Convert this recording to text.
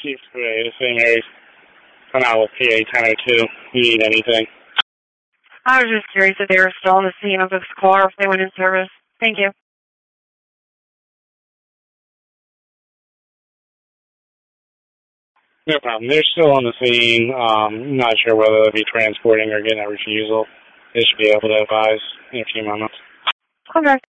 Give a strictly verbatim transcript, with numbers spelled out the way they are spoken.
Chief Gray, the Saint Mary's. Come out with P A ten oh two. You need anything? I was just curious if they were still on the scene of this car, if they went in service. Thank you. No problem. They're still on the scene. Um, not sure whether they'll be transporting or getting a refusal. They should be able to advise in a few moments. Okay.